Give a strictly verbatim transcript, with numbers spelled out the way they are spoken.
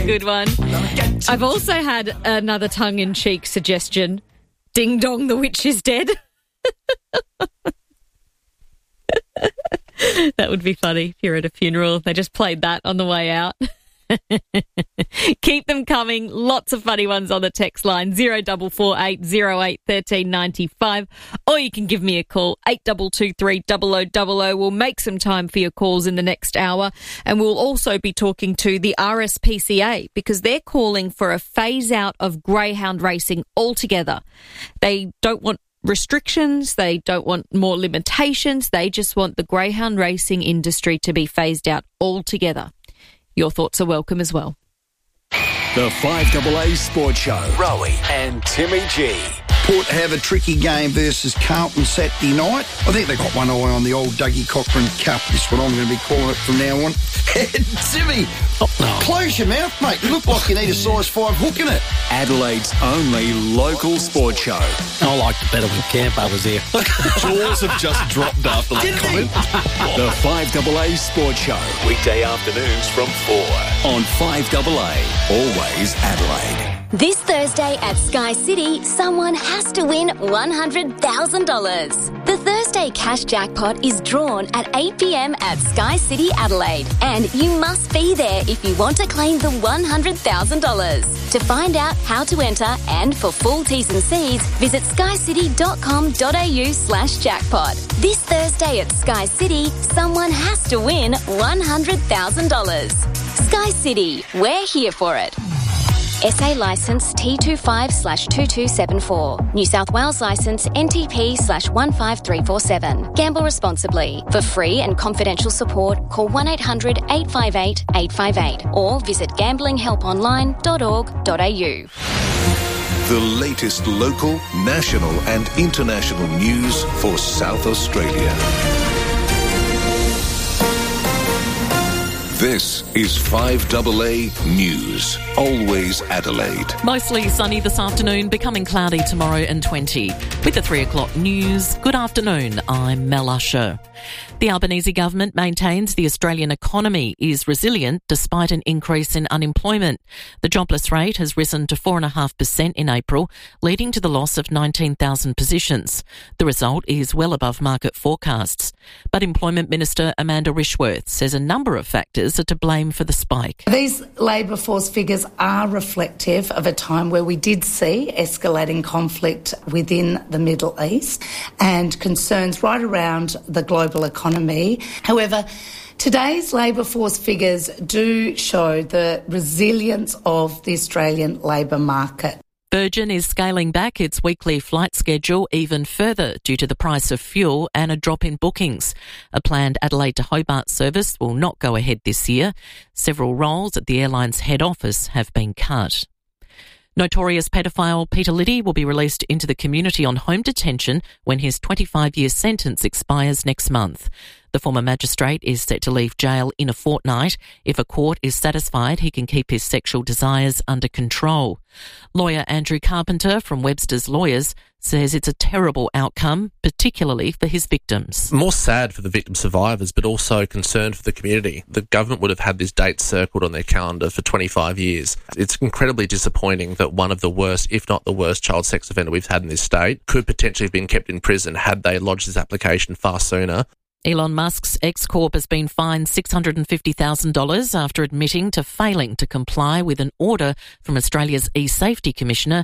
good one. I've also had another tongue-in-cheek suggestion. Ding dong, the witch is dead. That would be funny if you're at a funeral. They just played that on the way out. Keep them coming. Lots of funny ones on the text line, zero four four eight zero eight one three nine five. Or you can give me a call, eight two two three, zero zero zero zero. We'll make some time for your calls in the next hour. And we'll also be talking to the R S P C A because they're calling for a phase out of greyhound racing altogether. They don't want restrictions, they don't want more limitations, they just want the greyhound racing industry to be phased out altogether. Your thoughts are welcome as well. The five A A Sports Show. Rowie and Timmy G. Port have a tricky game versus Carlton Saturday night. I think they got one eye on the old Dougie Cochran Cup. This is what I'm going to be calling it from now on. Timmy, oh, no. Close your mouth, mate. You look like you need a size five hook in it. Adelaide's only local sports show. I liked it better when Campo was here. Jaws have just dropped after that comment. The five A A Sports Show. Weekday afternoons from four on five A A. Always Adelaide. This Thursday at Sky City, someone has to win one hundred thousand dollars. The Thursday cash jackpot is drawn at eight p.m. at Sky City, Adelaide, and you must be there if you want to claim the one hundred thousand dollars. To find out how to enter and for full T's and C's, visit skycity.com.au slash jackpot. This Thursday at Sky City, someone has to win one hundred thousand dollars. Sky City, we're here for it. S A licence T twenty-five slash two two seven four. New South Wales licence N T P slash one five three four seven. Gamble responsibly. For free and confidential support, call one eight hundred eight five eight eight five eight or visit gambling help online dot org dot a u. The latest local, national and international news for South Australia. This is five A A News. Always Adelaide. Mostly sunny this afternoon, becoming cloudy tomorrow and twenty. With the three o'clock news, good afternoon, I'm Mel Usher. The Albanese government maintains the Australian economy is resilient despite an increase in unemployment. The jobless rate has risen to four point five percent in April, leading to the loss of nineteen thousand positions. The result is well above market forecasts. But Employment Minister Amanda Rishworth says a number of factors are to blame for the spike. These labour force figures are reflective of a time where we did see escalating conflict within the Middle East and concerns right around the global economy. However, today's labour force figures do show the resilience of the Australian labour market. Virgin is scaling back its weekly flight schedule even further due to the price of fuel and a drop in bookings. A planned Adelaide to Hobart service will not go ahead this year. Several roles at the airline's head office have been cut. Notorious pedophile Peter Liddy will be released into the community on home detention when his twenty-five-year sentence expires next month. The former magistrate is set to leave jail in a fortnight. If a court is satisfied, he can keep his sexual desires under control. Lawyer Andrew Carpenter from Webster's Lawyers says it's a terrible outcome, particularly for his victims. More sad for the victim survivors, but also concerned for the community. The government would have had this date circled on their calendar for twenty-five years. It's incredibly disappointing that one of the worst, if not the worst, child sex offender we've had in this state could potentially have been kept in prison had they lodged this application far sooner. Elon Musk's X-Corp has been fined six hundred fifty thousand dollars after admitting to failing to comply with an order from Australia's e-safety commissioner